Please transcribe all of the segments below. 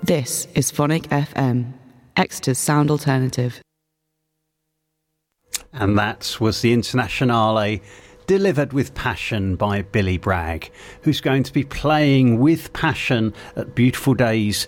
This is Phonic FM, Exeter's sound alternative. And that was the Internationale, delivered with passion by Billy Bragg, who's going to be playing with passion at Beautiful Days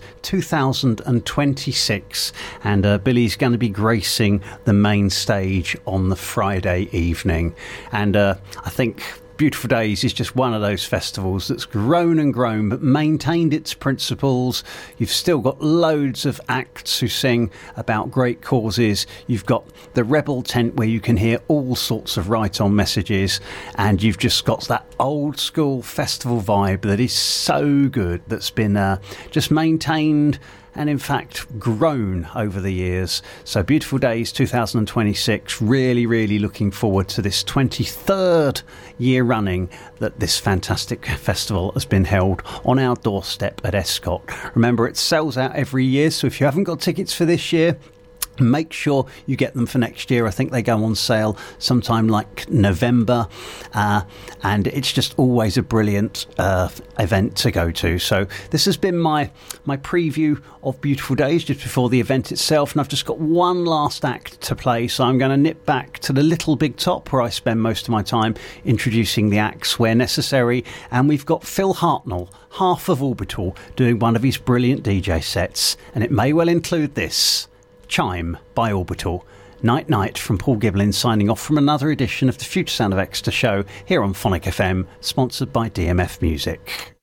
2026. And Billy's going to be gracing the main stage on the Friday evening. And I think Beautiful Days is just one of those festivals that's grown and grown but maintained its principles. You've still got loads of acts who sing about great causes. You've got the Rebel Tent where you can hear all sorts of right-on messages, and you've just got that old school festival vibe that is so good, that's been just maintained and in fact grown over the years. So Beautiful Days 2026, really looking forward to this 23rd year running that this fantastic festival has been held on our doorstep at Escott. Remember, it sells out every year, so if you haven't got tickets for this year, make sure you get them for next year. I think they go on sale sometime like November, and it's just always a brilliant event to go to. So this has been my preview of Beautiful Days just before the event itself, and I've just got one last act to play, so I'm going to nip back to the Little Big Top where I spend most of my time introducing the acts where necessary, and we've got Phil Hartnell, half of Orbital, doing one of his brilliant DJ sets, and it may well include this, Chime by Orbital. Night Night from Paul Giblin, signing off from another edition of the Future Sound of Exeter show here on Phonic FM, sponsored by DMF Music.